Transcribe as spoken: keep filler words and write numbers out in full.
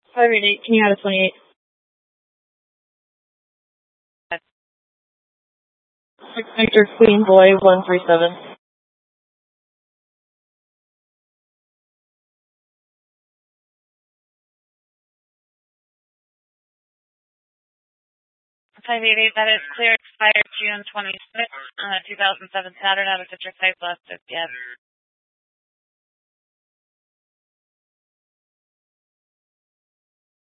five eight eight, can you add a twenty-eight? Victor Queen Boy one three seven. five eight eight, that is clear, expired June twenty-sixth, uh, two thousand seven Saturn out of Citrix Heights, last yes.